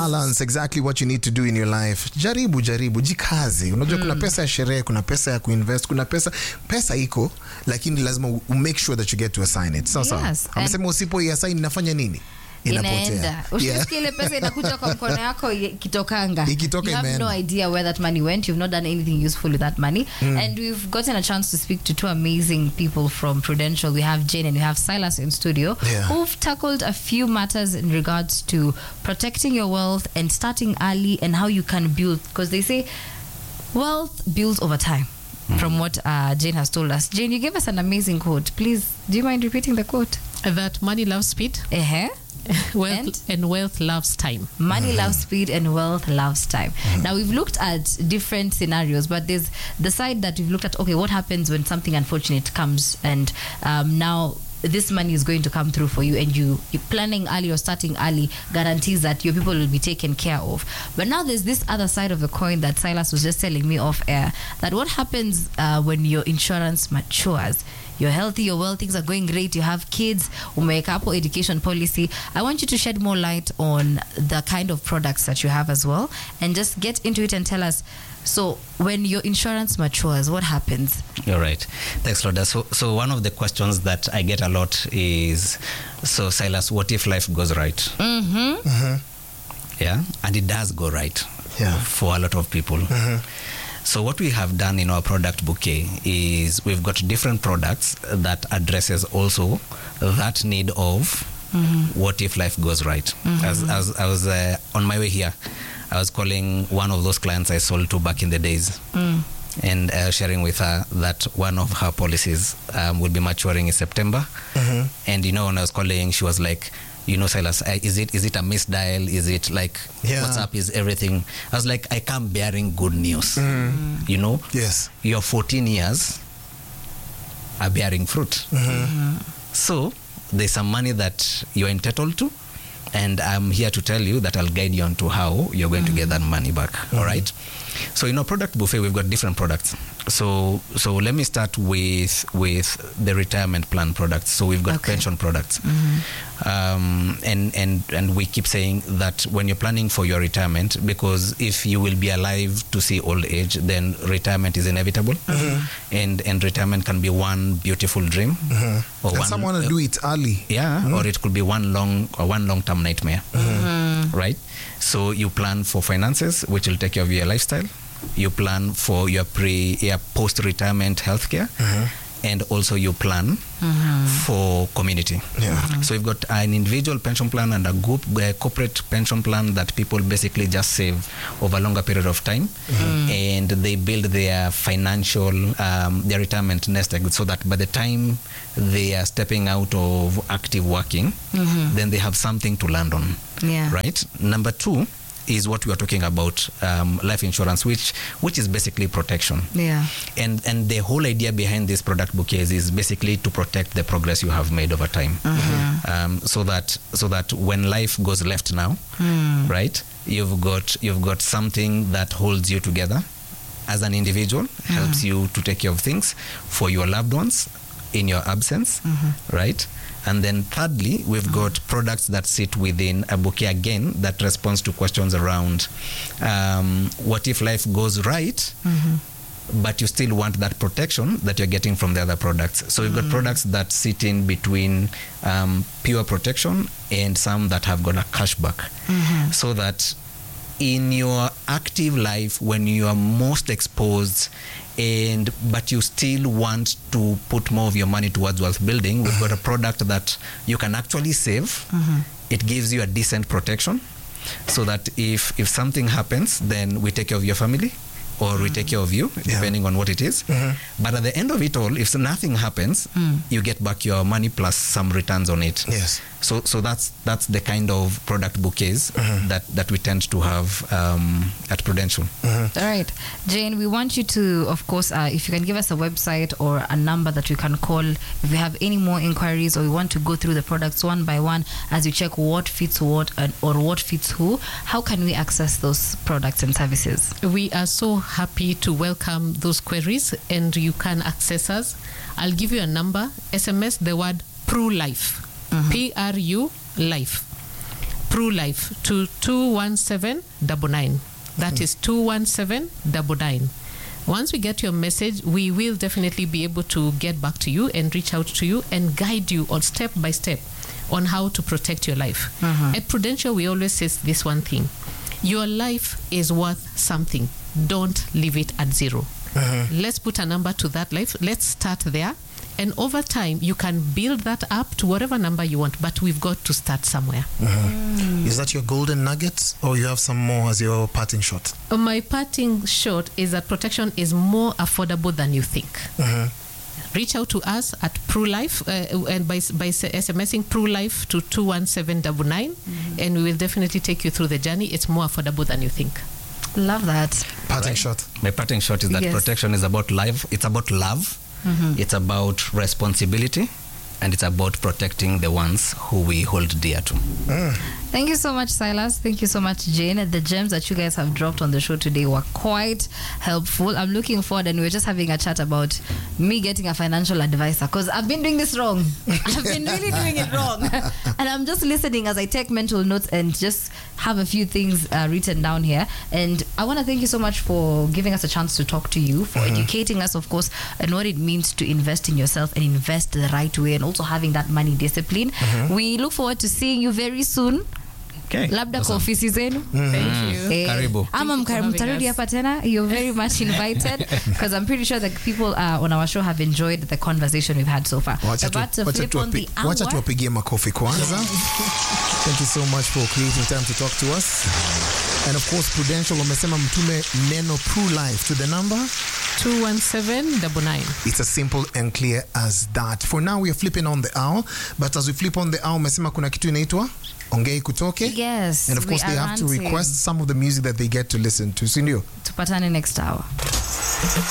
balance exactly what you need to do in your life. Jaribu jikazi. Unajua kuna pesa ya sherehe, kuna pesa ya kuinvest, kuna pesa iko, lakini lazima make sure that you get to assign it. Sasa amesema usipo iassign inafanya nini? Inapotea. Ushisikia ile pesa inakuja kwa mkono yako ikitokanga. You have no idea where that money went. You've not done anything useful with that money. And we've gotten a chance to speak to two amazing people from Prudential. We have Jane and we have Silas in studio, who've tackled a few matters in regards to protecting your wealth and starting early and how you can build. Because they say wealth builds over time. From what Jane has told us. Jane, you gave us an amazing quote. Please, do you mind repeating the quote? That money loves speed. Wealth and wealth loves time. Money loves speed and wealth loves time. Now we've looked at different scenarios, but there's the side that we've looked at, okay, what happens when something unfortunate comes and now this money is going to come through for you, and you're planning early or starting early guarantees that your people will be taken care of. But now there's this other side of the coin that Silas was just telling me off air, that what happens when your insurance matures. You're healthy, you're well, things are going great, you have kids, umeweka hapo education policy. I want you to shed more light on the kind of products that you have as well, and just get into it and tell us, so when your insurance matures, what happens? You're right. Thanks, Loda. So one of the questions that I get a lot is, so Silas, what if life goes right? Yeah, and it does go right for a lot of people. So what we have done in our product bouquet is we've got different products that addresses also that need of what if life goes right. As I was on my way here, I was calling one of those clients I sold to back in the days, and sharing with her that one of her policies will be maturing in September. And when I was calling, she was like, Silas, is it a misdial? Is it like WhatsApp is everything? I was like, I come bearing good news. Yes. Your 14 years are bearing fruit. So there's some money that you're entitled to, and I'm here to tell you that I'll guide you on to how you're going to get that money back. All right. So in our product buffet, we've got different products. So let me start with the retirement plan products. So we've got pension products. And we keep saying that when you're planning for your retirement, because if you will be alive to see old age, then retirement is inevitable. And retirement can be one beautiful dream. Or and some want to do it early. Or it could be one long-term nightmare. Right? So you plan for finances, which will take care of your lifestyle. You plan for your post-retirement healthcare. And also you plan for community. So you've got an individual pension plan and a group corporate pension plan that people basically just save over a longer period of time, and they build their financial their retirement nest egg, so that by the time they are stepping out of active working, then they have something to land on. Right? Number 2 is what we are talking about, life insurance, which is basically protection. And the whole idea behind this product bouquet is basically to protect the progress you have made over time. So that when life goes left now, right, you've got something that holds you together as an individual, helps you to take care of things for your loved ones in your absence, right? And then thirdly, we've got products that sit within a bouquet again that responds to questions around what if life goes right, but you still want that protection that you're getting from the other products. So we've got products that sit in between pure protection and some that have got a cashback. So that in your active life, when you are most exposed, but you still want to put more of your money towards wealth building, we've got a product that you can actually save. It gives you a decent protection, so that if something happens, then we take care of your family, or we take care of you, depending on what it is. But at the end of it all, if nothing happens, you get back your money plus some returns on it. So that's the kind of product bouquets that we tend to have at Prudential. All right, Jane, we want you to, of course, if you can give us a website or a number that we can call if we have any more inquiries, or we want to go through the products one by one as you check what fits what or what fits who. How can we access those products and services? We are so happy to welcome those queries, and you can access us. I'll give you a number. SMS the word PRU Life. PRU Life. Pru Life to 21799. That is 21799. Once we get your message, we will definitely be able to get back to you and reach out to you and guide you on step by step on how to protect your life. At Prudential, we always say this one thing: your life is worth something. Don't leave it at zero. Let's put a number to that life. Let's start there. And over time, you can build that up to whatever number you want, but we've got to start somewhere. Is that your golden nuggets, or you have some more as your parting shot? My parting shot is that protection is more affordable than you think. Reach out to us at Pru Life and by SMSing Pru Life to 21799, and we will definitely take you through the journey. It's more affordable than you think. Love that. Parting shot. My parting shot is that protection is about life. It's about love. It's about responsibility, and it's about protecting the ones who we hold dear to. Thank you so much, Silas. Thank you so much, Jane. The gems that you guys have dropped on the show today were quite helpful. I'm looking forward, and we were just having a chat about me getting a financial advisor, because I've been doing this wrong. I've been really doing it wrong. And I'm just listening as I take mental notes and just have a few things written down here. And I want to thank you so much for giving us a chance to talk to you, for educating us, of course, and what it means to invest in yourself and invest the right way, and also having that money discipline. We look forward to seeing you very soon. Okay. Labda kwa ofisi zenu. Thank you. Karibu. Ama mtarudi hapa tena. You're very much invited, because I'm pretty sure that people on our show have enjoyed the conversation we've had so far. About to flip on the hour. Wacha tuwapigie makofi kwanza. Thank you so much for creating time to talk to us. And of course, Prudential wamesema mtume neno Pru Life to the number 21799. It's as simple and clear as that. For now, we are flipping on the hour, but as we flip on the hour, umesema kuna kitu inaitwa Ongei Kutoke. Yes. And of course, they have to request some of the music that they get to listen to. Sindio? Tupatane next hour.